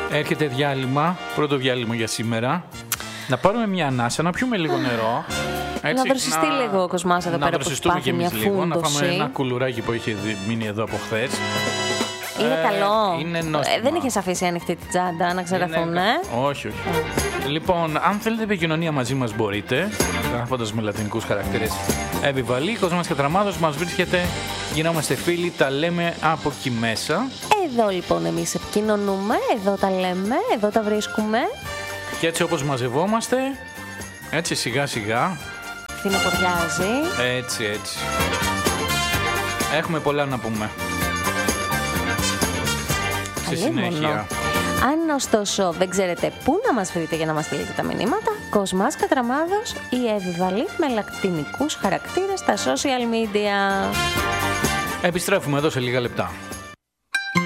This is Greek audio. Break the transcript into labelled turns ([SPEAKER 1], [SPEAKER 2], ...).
[SPEAKER 1] Έρχεται διάλειμμα, πρώτο διάλειμμα για σήμερα. Να πάρουμε μια ανάσα, να πιούμε λίγο νερό.
[SPEAKER 2] Έτσι, να δροσιστεί λίγο ο Κοσμάς εδώ πέρα που υπάρχει μια φούντωση.
[SPEAKER 1] Να πάμε ένα κουλουράκι που είχε μείνει εδώ από χθες.
[SPEAKER 2] Είναι καλό.
[SPEAKER 1] Είναι νόστιμο.
[SPEAKER 2] Δεν είχες αφήσει ανοιχτή την τσάντα να ξεραφούν,
[SPEAKER 1] Όχι. Λοιπόν, αν θέλετε επικοινωνία μαζί μας μπορείτε, γράφοντας με λατινικούς χαρακτήρες Εβιβαλή, Κοσμάς Κατραμάδος, μας βρίσκεται, γινόμαστε φίλοι, τα λέμε από εκεί μέσα.
[SPEAKER 2] Εδώ λοιπόν εμείς επικοινωνούμε, εδώ τα λέμε, εδώ τα βρίσκουμε.
[SPEAKER 1] Και έτσι όπως μαζευόμαστε, έτσι σιγά σιγά.
[SPEAKER 2] Φθινοποριάζει.
[SPEAKER 1] Έτσι. Έχουμε πολλά να πούμε. Στη συνέχεια.
[SPEAKER 2] Αν ωστόσο δεν ξέρετε πού να μας βρείτε για να μας στείλετε τα μηνύματα, Κοσμάς Κατραμάδος ή Εβιβαλή με λατινικούς χαρακτήρες στα social media.
[SPEAKER 1] Επιστρέφουμε εδώ σε λίγα λεπτά.